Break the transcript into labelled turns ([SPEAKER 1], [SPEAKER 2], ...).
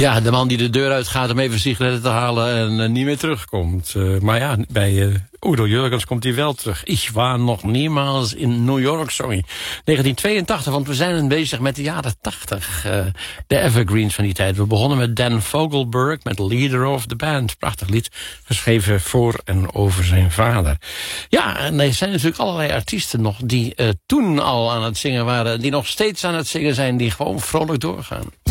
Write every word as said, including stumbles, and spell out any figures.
[SPEAKER 1] Ja, de man die de deur uitgaat om even sigaretten te halen en uh, niet meer terugkomt. Uh, maar ja, bij uh, Udo Jurgens komt hij wel terug. Ich war nog niemals in New York, sorry. negentien tweeëntachtig, want we zijn bezig met de jaren tachtig. Uh, de evergreens van die tijd. We begonnen met Dan Fogelberg, met Leader of the Band. Prachtig lied, geschreven voor en over zijn vader. Ja, en er zijn natuurlijk allerlei artiesten nog die uh, toen al aan het zingen waren, die nog steeds aan het zingen zijn, die gewoon vrolijk doorgaan.